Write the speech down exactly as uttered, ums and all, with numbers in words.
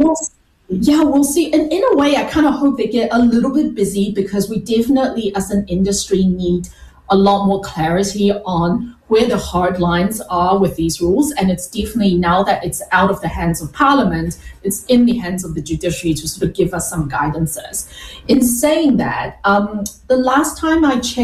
we'll, yeah, we'll see. And in a way, I kind of hope they get a little bit busy because we definitely, as an industry, need a lot more clarity on where the hard lines are with these rules. And it's definitely now that it's out of the hands of Parliament, it's in the hands of the judiciary to sort of give us some guidances. In saying that, um, the last time I checked,